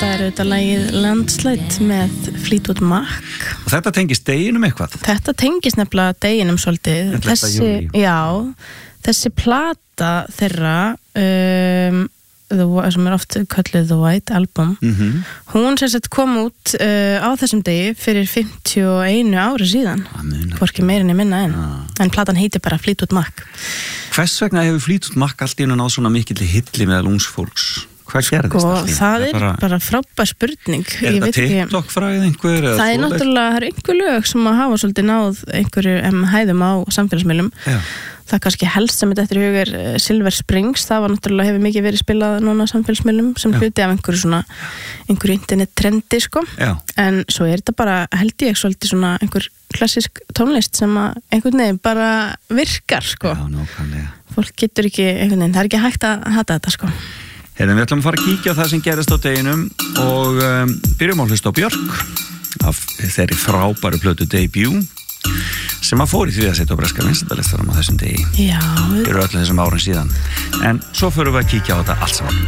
Þetta auðvitað lagið Landslide með Fleetwood Mac. Og þetta tengist deginum eitthvað? Þetta tengist nefnilega deginum svolítið. Þessi plata þeirra sem oft kölluð The White Album, hún sem sagt kom út á þessum degi fyrir 51 ári síðan, hvorki meirinni minna en platan heitir bara Fleetwood Mac. Hvers vegna hefur Fleetwood Mac allt í einu náð svona mikilli hilli meðal ungs fólks? Hvað gerðist allt í einu? Það bara frábær spurning. Er þetta TikTok-fræð einhver? Það er náttúrulega, það er einhver lög sem að hafa svolítið náð einhverju hæðum á samfélagsmiðlum. Já. Það kannski helst sem þetta eftir hug er Silver Springs, það var náttúrulega hefur mikið verið spilað núna á samfélagsmiðlum sem hluti af einhverju internettrendi sko. En svo er þetta bara, held ég, svolítið svona einhver klassísk tónlist sem að einhvern veginn bara virkar sko. Já, nákvæmlega. Fólk getur ekki, einhvern veginn, það er ekki hægt að hata þetta sko. Við ætlum að fara að kíkja á það sem gerist á deginum og byrjum að hlusta á Björk af þeirri frábæru plötu Debut sem að fór í 3. sæti á breska vinsældalistanum á þessum degi. Já. Fyrir öllum þessum árum síðan. En svo förum við að kíkja á þetta allt saman.